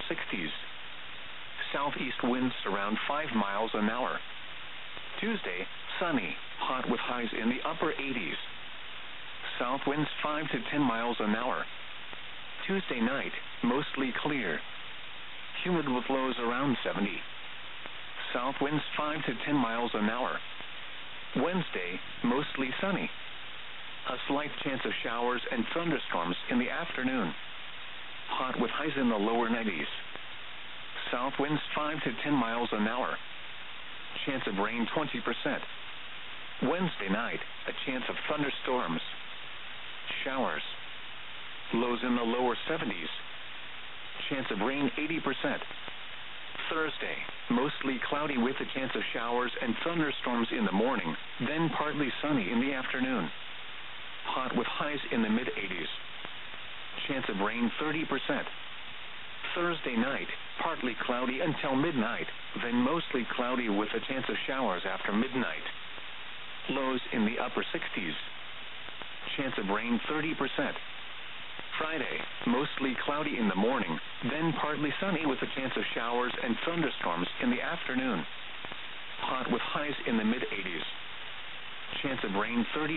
60s. Southeast winds around 5 miles an hour. Tuesday, sunny, hot with highs in the upper 80s. South winds 5 to 10 miles an hour. Tuesday night, mostly clear. Humid with lows around 70. South winds 5 to 10 miles an hour. Wednesday, mostly sunny. A slight chance of showers and thunderstorms in the afternoon. Hot with highs in the lower 90s. South winds 5 to 10 miles an hour. Chance of rain 20%. Wednesday night, a chance of thunderstorms. Showers. Lows in the lower 70s. Chance of rain 80%. Thursday, mostly cloudy with a chance of showers and thunderstorms in the morning, then partly sunny in the afternoon. Hot with highs in the mid-80s. Chance of rain 30%. Thursday night, partly cloudy until midnight, then mostly cloudy with a chance of showers after midnight. Lows in the upper 60s. Chance of rain 30%. Friday, mostly cloudy in the morning, then partly sunny with a chance of showers and thunderstorms in the afternoon. Hot with highs in the mid-80s. Chance of rain 30%.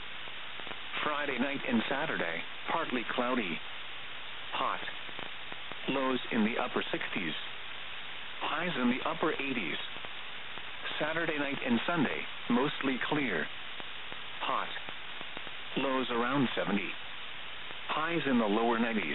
Friday night and Saturday, partly cloudy. Hot. Lows in the upper 60s. Highs in the upper 80s. Saturday night and Sunday, mostly clear. Hot. Lows around 70. Highs in the lower 90s.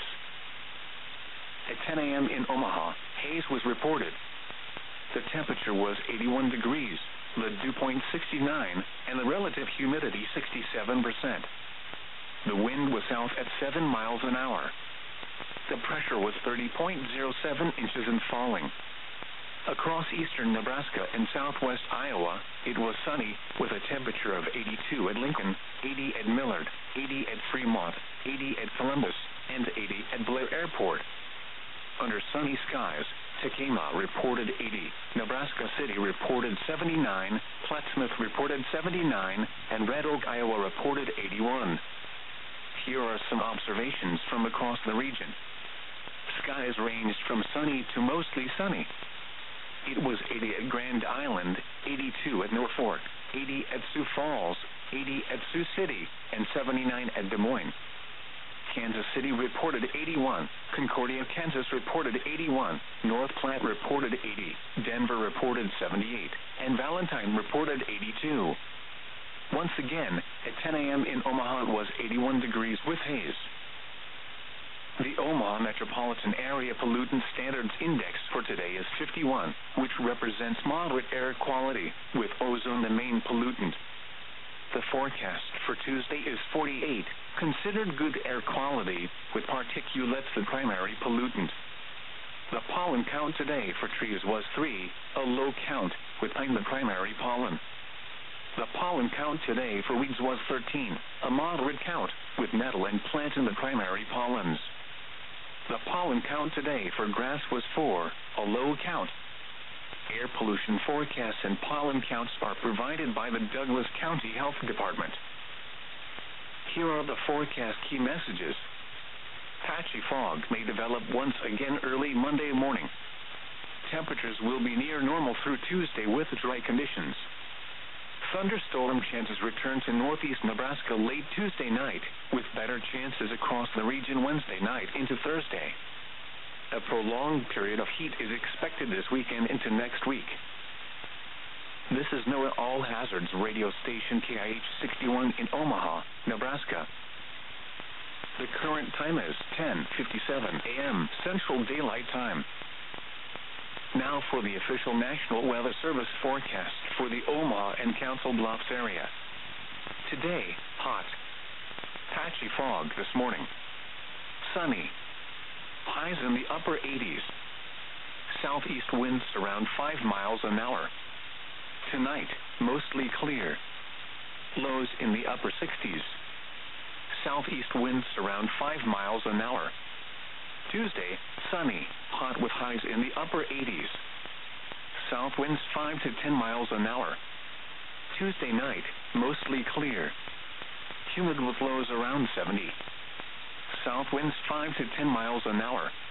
At 10 a.m. in Omaha, haze was reported. The temperature was 81 degrees, the dew point 69, and the relative humidity 67%. The wind was south at 7 miles an hour. The pressure was 30.07 inches and falling. Across eastern Nebraska and southwest Iowa, it was sunny with a temperature of 82 at Lincoln, 80 at Millard, 80 at Fremont, 80 at Columbus, and 80 at Blair Airport. Under sunny skies, Tekamah reported 80, Nebraska City reported 79, Plattsmouth reported 79, and Red Oak, Iowa reported 81. Here are some observations from across the region. Skies ranged from sunny to mostly sunny. It was 80 at Grand Island, 82 at Norfolk, 80 at Sioux Falls, 80 at Sioux City, and 79 at Des Moines. Kansas City reported 81, Concordia, Kansas reported 81, North Platte reported 80, Denver reported 78, and Valentine reported 82. Once again, at 10 a.m. in Omaha it was 81 degrees with haze. The Omaha Metropolitan Area Pollutant Standards Index for today is 51, which represents moderate air quality, with ozone the main pollutant. The forecast for Tuesday is 48, considered good air quality, with particulates the primary pollutant. The pollen count today for trees was 3, a low count, with pine the primary pollen. The pollen count today for weeds was 13, a moderate count, with nettle and plantain the primary pollens. The pollen count today for grass was 4, a low count. Air pollution forecasts and pollen counts are provided by the Douglas County Health Department. Here are the forecast key messages. Patchy fog may develop once again early Monday morning. Temperatures will be near normal through Tuesday with dry conditions. Thunderstorm chances return to northeast Nebraska late Tuesday night, with better chances across the region Wednesday night into Thursday. A prolonged period of heat is expected this weekend into next week. This is NOAA All Hazards radio station KIH 61 in Omaha, Nebraska. The current time is 10:57 a.m. Central Daylight Time. Now for the official National Weather Service forecast for the Omaha and Council Bluffs area. Today, hot. Patchy fog this morning. Sunny. Highs in the upper 80s. Southeast winds around 5 miles an hour. Tonight, mostly clear. Lows in the upper 60s. Southeast winds around 5 miles an hour. Tuesday, sunny, hot with highs in the upper 80s. South winds 5 to 10 miles an hour. Tuesday night, mostly clear. Humid with lows around 70. South winds 5 to 10 miles an hour.